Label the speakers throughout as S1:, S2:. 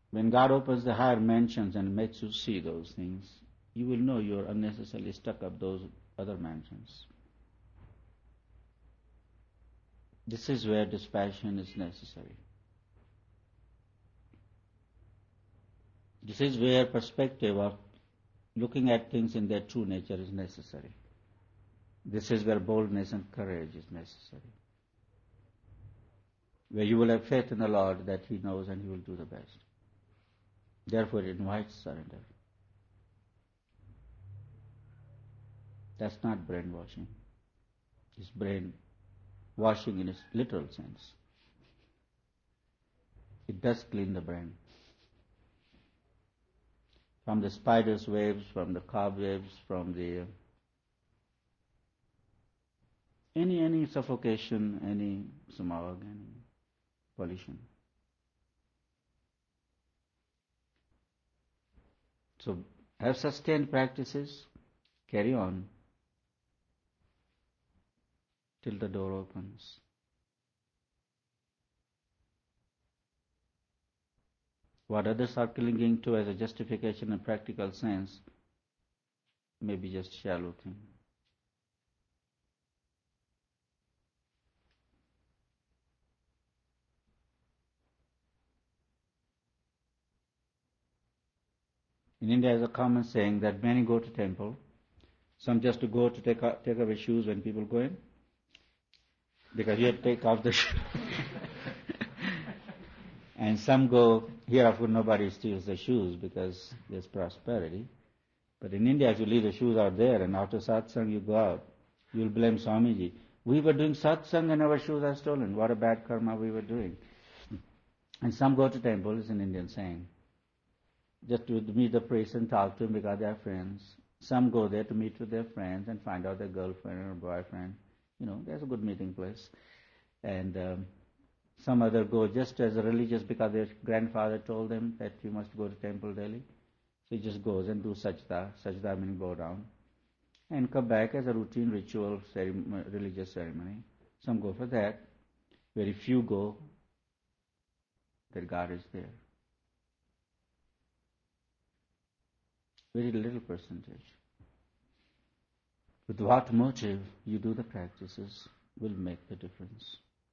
S1: When God opens the higher mansions and makes you see those things, you will know you're unnecessarily stuck up those other mansions. This is where dispassion is necessary. This is where perspective of looking at things in their true nature is necessary. This is where boldness and courage is necessary. Where you will have faith in the Lord that He knows and He will do the best. Therefore it invites surrender. That's not brainwashing. It's brainwashing in its literal sense. It does clean the brain. From the spider's webs, from the cobwebs, from the any suffocation, any smog, any pollution. So have sustained practices, carry on till the door opens. What others are clinging to as a justification in practical sense may be just shallow thing. In India, there is a common saying that many go to temple, some just to go to take away shoes when people go in, because you have to take off the shoes. And some go, here of course nobody steals the shoes because there's prosperity. But in India, if you leave the shoes out there and after satsang you go out, you'll blame Swamiji. We were doing satsang and our shoes are stolen. What a bad karma we were doing. And some go to temple, it's an Indian saying, just to meet the priest and talk to him because they are friends. Some go there to meet with their friends and find out their girlfriend or boyfriend. There's a good meeting place. And some other go just as a religious because their grandfather told them that you must go to temple daily. So he just goes and do sajda meaning bow down, and come back as a routine ritual religious ceremony. Some go for that. Very few go that God is there. Very little percentage. With what motive you do the practices will make the difference.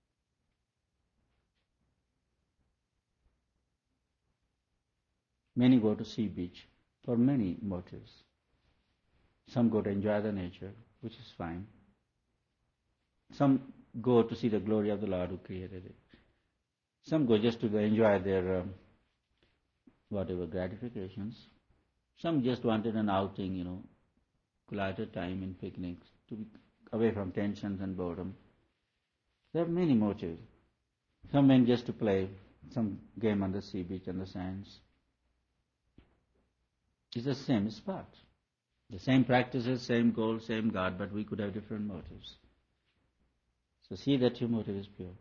S1: Many go to sea beach for many motives. Some go to enjoy the nature, which is fine. Some go to see the glory of the Lord who created it. Some go just to enjoy their whatever gratifications. Some just wanted an outing, quieter time in picnics, to be away from tensions and boredom. There are many motives. Some went just to play some game on the sea beach and the sands. It's the same spot. The same practices, same goal, same God, but we could have different motives. So see that your motive is pure.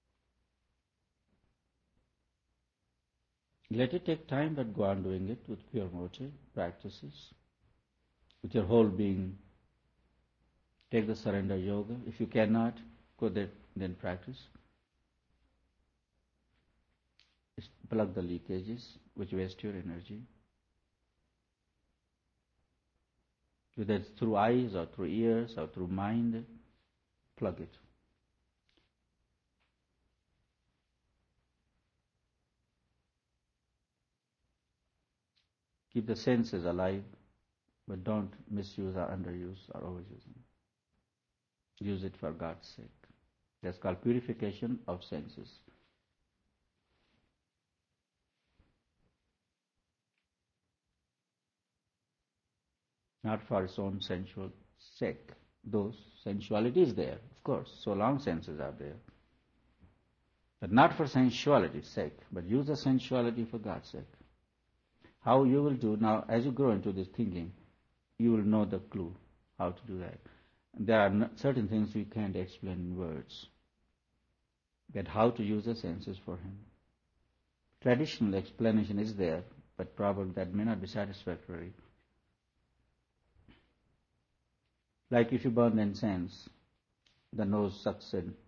S1: Let it take time, but go on doing it with pure motive, practices, with your whole being. Take the surrender yoga. If you cannot, go there, then practice. Plug the leakages, which waste your energy. Whether it's through eyes or through ears or through mind, plug it. Keep the senses alive, but don't misuse or underuse or overuse them. Use it for God's sake. That's called purification of senses. Not for its own sensual sake. Though sensuality is there, of course, so long senses are there. But not for sensuality's sake, but use the sensuality for God's sake. How you will do now, as you grow into this thinking, you will know the clue how to do that. There are certain things we can't explain in words, but how to use the senses for Him. Traditional explanation is there, but probably that may not be satisfactory. Like if you burn incense, the nose sucks in